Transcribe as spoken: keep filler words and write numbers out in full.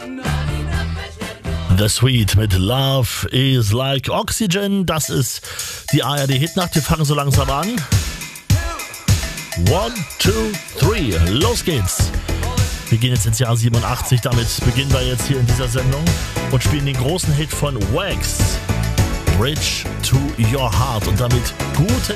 The Sweet mit Love is like Oxygen. Das ist die A R D-Hitnacht. Wir fangen so langsam an. One, two, three. Los geht's. Wir gehen jetzt ins Jahr siebenundachtzig. Damit beginnen wir jetzt hier in dieser Sendung und spielen den großen Hit von Wax, Bridge to Your Heart. Und damit guten